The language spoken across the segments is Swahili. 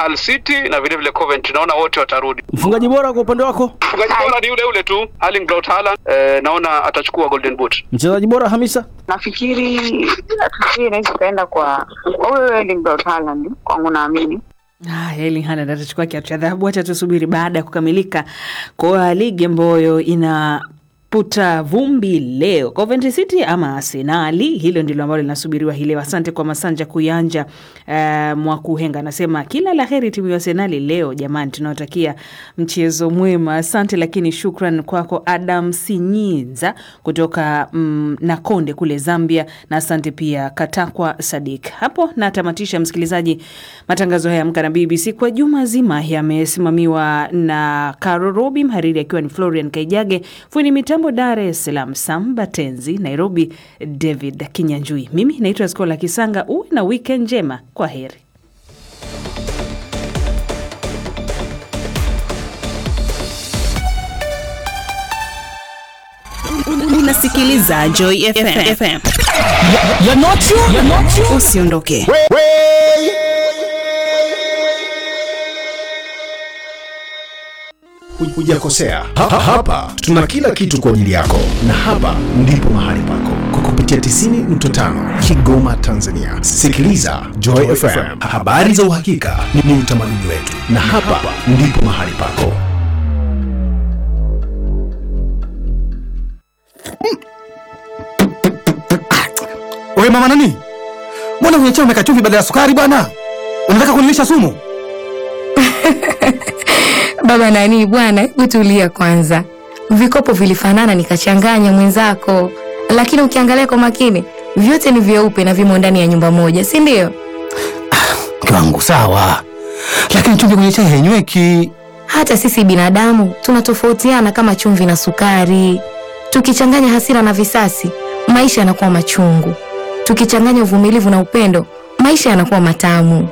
Hull City na vile vile Coventry, naona wote watarudi. Mfungaji bora kwa upande wako? Mfungaji bora ni yule tu, Erling Braut Haaland, naona atachukua Golden Boot. Mchezaji bora Hamisa? Nafikiri inaweza kaenda kwa huyo Erling Braut Haaland, kwangu naamini. Erling Haaland atachukua kiatu cha dhahabu. Acha tusubiri baada ya kukamilika kwa ligi ambayo puta vumbi leo, Coventry City ama Arsenal. Hilo ndilo ambalo linasubiriwa hii leo. Asante kwa Masanja Kuyanja Mwakuhenga, anasema kila laheri timu ya Arsenal leo jamani, tunawatakia mchezo mwema. Asante, lakini shukran kwako Adam Sinyiza kutoka Nakonde kule Zambia, na asante pia Katakwa Sadik. Hapo na tamatisha msikilizaji matangazo haya Amka na BBC kwa juma zima. Yamesimamiwa na Caro Robi, mhariri akiwa ni Florian Kaijage, fundi mitambo Dar es Salaam Samba Tenzi, Nairobi David Kinyanjui. Mimi naitwa Skola Kisanga. Uwe na weekend njema. Kwa heri. Unasikiliza Joy FM. You're not you. Usiondoke. Hujakosea. Hapa tuna kila kitu kwa ajili yako, na hapa ndipo mahali pako, kwa kupitia 90.5 Kigoma, Tanzania. Sikiliza Joy FM, habari za uhakika ni utamaduni wetu, na hapa ndipo mahali pako. Wewe mama nani? Mbona kwenye chai umeweka chumvi badala ya sukari bwana? Unataka kunilisha sumu? Baba nani bwana, utulia kwanza. Vikopo vilifanana nikachanganya mwenzako, lakini ukiangalia kwa makini vyote ni vyeupe na vimo ndani ya nyumba moja, si ndio? Kwangu sawa, lakini chumvi kwenye chai hainyweki. Hata sisi binadamu tunatofautiana kama chumvi na sukari. Tukichanganya hasira na visasi, maisha yanakuwa machungu. Tukichanganya uvumilivu na upendo, maisha yanakuwa matamu.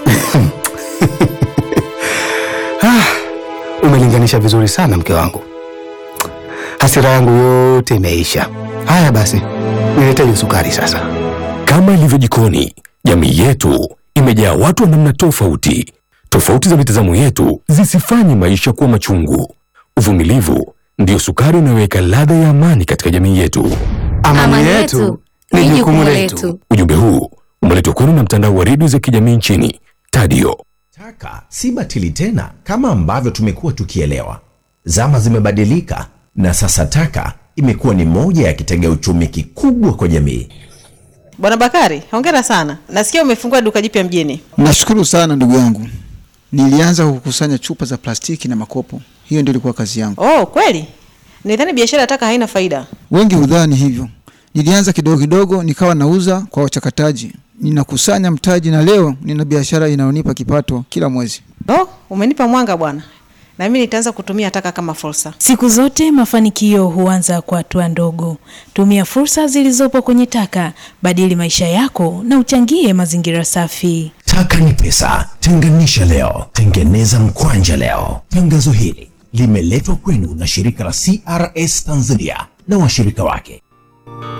Umelinganisha vizuri sana mke wangu. Hasira yangu yote imeisha. Haya basi, niletee sukari sasa. Kama ilivyo jikoni, jamii yetu imejaa watu wa namna tofauti. Tofauti za mitazamo yetu zisifanye maisha kuwa machungu. Uvumilivu ndio sukari inayoweka ladha ya amani katika jamii yetu. Amani yetu ni jukumu letu. Ujumbe huu umeletwa kwenu na mtandao wa redio za kijamii nchini Tadio. Taka si batili tena kama ambavyo tumekuwa tukielewa. Zama zimebadilika, na sasa taka imekuwa ni moja ya kitega uchumi kikubwa kwa jamii. Bwana Bakari, hongera sana. Nasikia umefungua duka jipya mjini. Nashukuru sana ndugu yangu. Nilianza kukusanya chupa za plastiki na makopo. Hiyo ndio ilikuwa kazi yangu. Oh, kweli? Nidhani biashara ya taka haina faida. Wengi hudhani hivyo. Nilianza kidogo kidogo, nikawa nauza kwa wachakataji. Ninakusanya mtaji, na leo nina biashara inayonipa kipato kila mwezi. Oh, umenipa mwanga bwana. Na mimi nitaanza kutumia taka kama fursa. Siku zote mafanikio huanza kwa hatua ndogo. Tumia fursa zilizopo kwenye taka, badili maisha yako na uchangie mazingira safi. Taka ni pesa, tenganisha leo, tengeneza mkwanja leo. Tangazo hili limeletwa kwenu na shirika la CRS Tanzania na washirika wake.